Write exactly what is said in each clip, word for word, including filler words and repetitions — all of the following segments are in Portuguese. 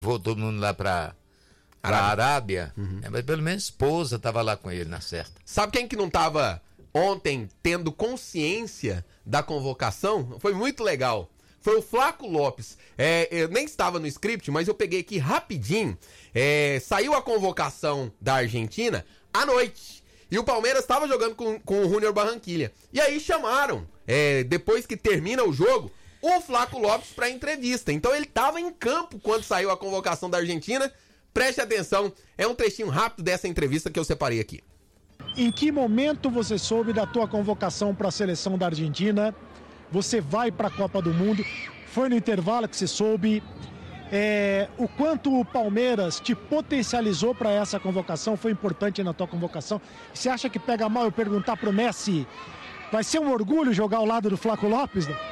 Levou todo mundo lá pra, pra Arábia, uhum. é, mas pelo menos a esposa tava lá com ele na certa. Sabe quem que não tava ontem tendo consciência da convocação? Foi muito legal. Foi o Flaco Lopes. É, eu nem estava no script, mas eu peguei aqui rapidinho. É, saiu a convocação da Argentina à noite. E o Palmeiras estava jogando com, com o Júnior Barranquilla. E aí chamaram, é, depois que termina o jogo, o Flaco Lopes para entrevista. Então ele estava em campo quando saiu a convocação da Argentina. Preste atenção, é um trechinho rápido dessa entrevista que eu separei aqui. Em que momento você soube da tua convocação para a seleção da Argentina? Você vai para a Copa do Mundo, foi no intervalo que você soube, é, o quanto o Palmeiras te potencializou para essa convocação, foi importante na tua convocação. Você acha que pega mal eu perguntar pro Messi, vai ser um orgulho jogar ao lado do Flaco Lopes? Né?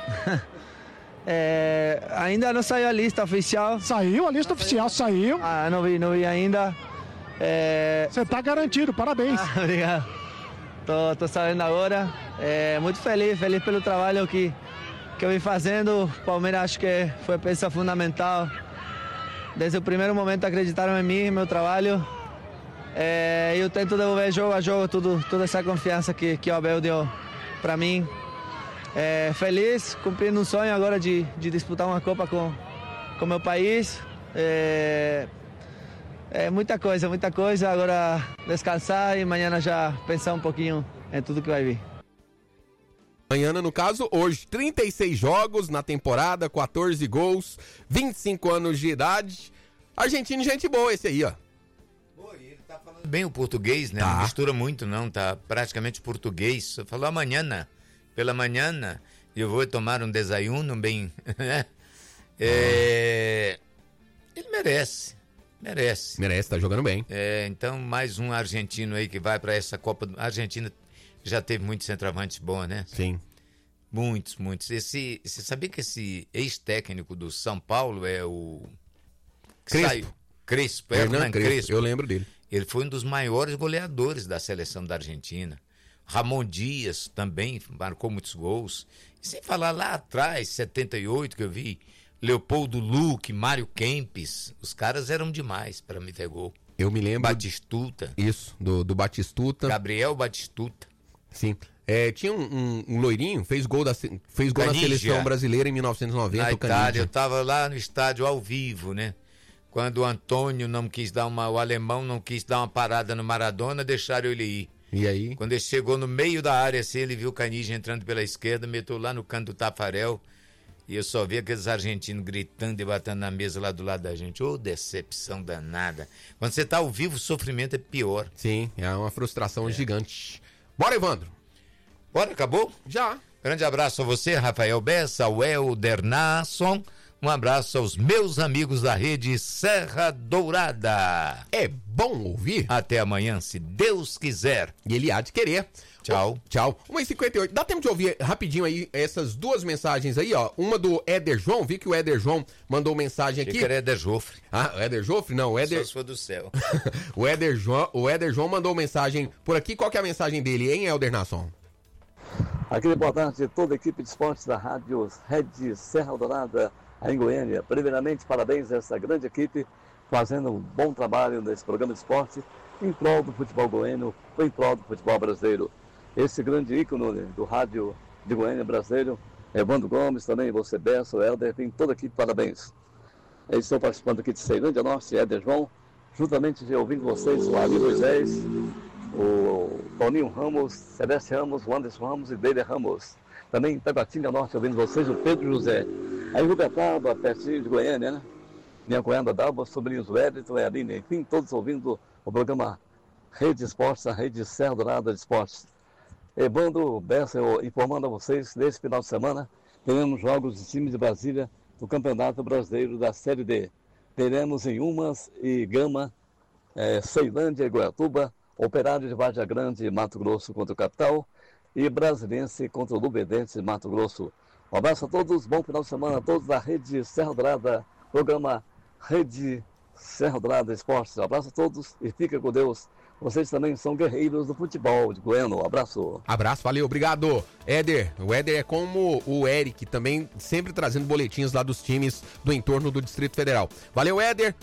é, ainda não saiu a lista oficial. Saiu, a lista oficial saiu. Ah, não vi, não vi ainda. É... Você tá garantido, parabéns. Ah, obrigado. Tô, tô sabendo agora, é, muito feliz, feliz pelo trabalho que, que eu vim fazendo. O Palmeiras acho que foi peça fundamental. Desde o primeiro momento acreditaram em mim, meu trabalho. É, eu tento devolver jogo a jogo tudo, toda essa confiança que, que o Abel deu para mim. É, feliz, cumprindo um sonho agora de, de disputar uma Copa com o meu país. É, É muita coisa, muita coisa. Agora descansar e amanhã já pensar um pouquinho em tudo que vai vir. Amanhã, no caso, hoje, trinta e seis jogos na temporada, quatorze gols, vinte e cinco anos de idade. Argentino, gente boa esse aí, ó. Pô, ele tá falando bem o português, né? Tá. Não mistura muito, não. Tá praticamente português. Falou amanhã, pela manhã, eu vou tomar um desayuno bem... é... Ele merece. Merece. Merece, tá jogando bem. É, então, mais um argentino aí que vai para essa Copa. A Argentina já teve muitos centroavantes bons, né? Sim. Muitos, muitos. Esse, você sabia que esse ex-técnico do São Paulo é o... Crespo. Saiu. Crespo, é Hernan Crespo. Crespo. Eu lembro dele. Ele foi um dos maiores goleadores da seleção da Argentina. Ramon Dias também marcou muitos gols. E sem falar lá atrás, setenta e oito, que eu vi... Leopoldo Luque, Mário Kempes, os caras eram demais para me ver gol. Eu me lembro... Batistuta. Isso, do, do Batistuta. Gabriel Batistuta. Sim. É, tinha um, um, um loirinho, fez gol, da, fez gol na seleção brasileira em mil novecentos e noventa. Na o Itália, eu tava lá no estádio ao vivo, né? Quando o Antônio não quis dar uma... O alemão não quis dar uma parada no Maradona, deixaram ele ir. E aí? Quando ele chegou no meio da área, assim, ele viu o Canija entrando pela esquerda, meteu lá no canto do Tafarel... E eu só vi aqueles argentinos gritando e batendo na mesa lá do lado da gente. Ô, oh, decepção danada. Quando você tá ao vivo, o sofrimento é pior. Sim, é uma frustração é. gigante. Bora, Evandro. Bora, acabou? Já. Grande abraço a você, Rafael Bessa, ao Helder Nasson. Um abraço aos meus amigos da rede Serra Dourada. É bom ouvir. Até amanhã, se Deus quiser. E ele há de querer. Tchau. Oh, tchau. uma e cinquenta e oito. Dá tempo de ouvir rapidinho aí essas duas mensagens aí, ó. Uma do Éder João. Vi que o Éder João mandou mensagem aqui. Que era Éder Jofre. Ah, o Éder Jofre? Não, o Éder... Só se for do céu. o, Éder João, o Éder João mandou mensagem por aqui. Qual que é a mensagem dele, hein, Helder Nasson? Aquele importante de toda a equipe de esportes da Rádio Rede Serra Dourada, em Goiânia. Primeiramente, parabéns a essa grande equipe, fazendo um bom trabalho nesse programa de esporte, em prol do futebol goiano, em prol do futebol brasileiro. Esse grande ícone do rádio de Goiânia brasileiro, Evandro Gomes, também você, Bessa, o Helder, tem toda a equipe, parabéns. Eu estou participando aqui de Ceilândia Norte, Éder João, juntamente ouvindo vocês, o Ali Moisés, o Paulinho Ramos, Celeste Ramos, o Anderson Ramos e Delia Ramos. Também em Taguatinga Norte, ouvindo vocês, o Pedro José. Aí o Betaba, pertinho de Goiânia, né? Minha cunhada Dalva, sobrinhos Wellington e Aline, enfim, todos ouvindo o programa Rede Esportes, a Rede Serra Dourada de Esportes. Evandro Bessa, informando a vocês, nesse final de semana, teremos jogos de time de Brasília do Campeonato Brasileiro da Série D. Teremos em Umas e Gama, é, Ceilândia e Goiatuba, Operário de Vargem Grande, Mato Grosso contra o Capital e Brasilense contra o Luverdense, Mato Grosso. Um abraço a todos, bom final de semana a todos da Rede Serra Dourada, programa Rede Serra Dourada Esportes. Um abraço a todos e fica com Deus. Vocês também são guerreiros do futebol de Goiânia. Um abraço. Abraço, valeu, obrigado. Éder, o Éder é como o Eric, também sempre trazendo boletins lá dos times do entorno do Distrito Federal. Valeu, Éder.